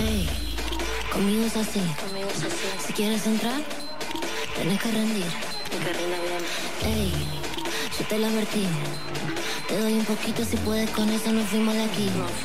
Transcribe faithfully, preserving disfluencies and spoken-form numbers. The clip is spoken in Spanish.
Ey, conmigo es así. Conmigo es así. Si quieres entrar, tienes que rendir. Y que rinda bien. Ey, yo te la advertí. Te doy un poquito si puedes, con eso nos fuimos de aquí. No.